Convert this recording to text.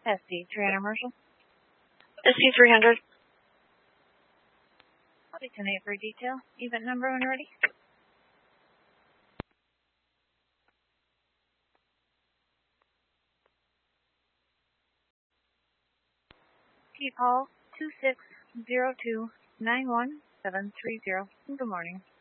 SC300 Marshall. SC300. I'll be 10-8 for detail. Event number when ready. Key call 260291-730. Good morning.